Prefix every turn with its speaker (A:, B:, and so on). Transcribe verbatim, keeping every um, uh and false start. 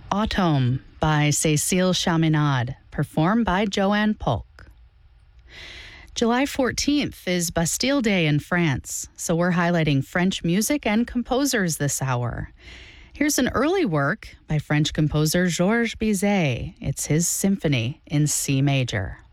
A: Autumn by Cécile Chaminade, performed by Joanne Polk. July fourteenth is Bastille Day in France, so we're highlighting French music and composers this hour. Here's an early work by French composer Georges Bizet. It's his symphony in C major.